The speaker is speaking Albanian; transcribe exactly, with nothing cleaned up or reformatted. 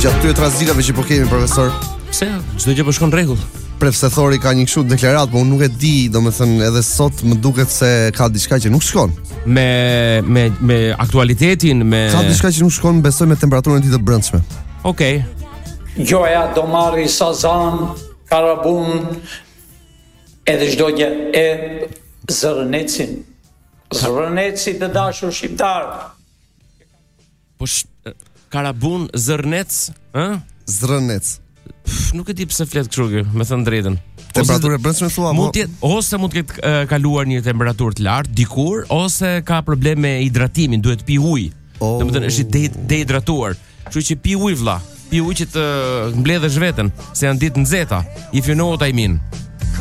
gjatë këtyre tranzitave që po kemi, profesor. Pse? Çdo gjë po shkon rregull. Profesori ka një kështu deklarat, por unë nuk e di, domethënë edhe sot më duket se ka diçka që nuk shkon. Me me me aktualitetin, me Ka diçka që nuk shkon, besoj me temperaturën e ditë të brendshme. Okej. Okay. Gjoja do marri Sazan, Karabun, edhe çdo gjë e Zërnecin. Zërneci të dashur shqiptar. Po sh... Karabun, Zërnec, ë? Zrënec. Pff, nuk e di pse flet kështu ky, me thënë drejtën. Temperaturë e brendshme thua, mund të jetë ose mund të ketë uh, kaluar një temperaturë të lartë dikur, ose ka probleme me hidratimin, duhet pi ujë. Oh. Domethënë është de dehidratuar. Kështu që pi ujë vlla, pi ujë që të mbledhësh veten, se janë ditë nxehta. If you know what I mean.